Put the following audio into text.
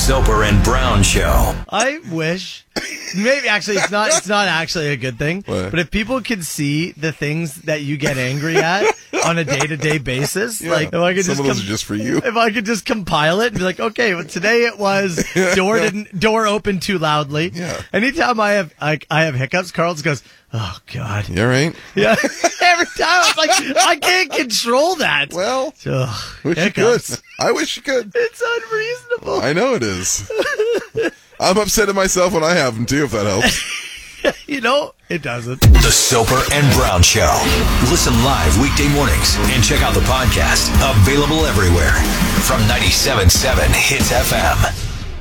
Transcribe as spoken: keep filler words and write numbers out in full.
Soper and Brown Show. I wish, maybe actually it's not. It's not actually a good thing. What? But if people could see the things that you get angry at on a day-to-day basis, Yeah. like if I could Some just of those com- are just for you. If I could just compile it and be like, okay, well, today it was door didn't door opened too loudly. Yeah. Anytime I have I, I have hiccups, Carl's goes, oh God. You all right? Yeah. Every time I was like, I can't control that. Well, Ugh, wish hiccups. you could. I wish you could. It's unreasonable. I know it is. I'm upset at myself when I have them too, if that helps. You know, it doesn't. The Soper and Brown Show. Listen live weekday mornings and check out the podcast. Available everywhere from ninety-seven point seven Hits F M.